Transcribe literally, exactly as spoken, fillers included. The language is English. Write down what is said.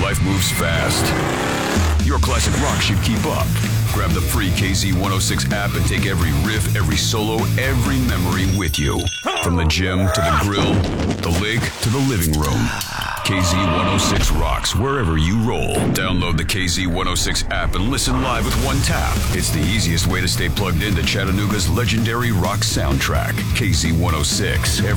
life moves fast. Your classic rock should keep up. Grab the free K Z one oh six app and take every riff, every solo, every memory with you. From the gym to the grill, the lake to the living room. K Z one oh six rocks wherever you roll. Download the K Z one oh six app and listen live with one tap. It's the easiest way to stay plugged into Chattanooga's legendary rock soundtrack. K Z one oh six. Every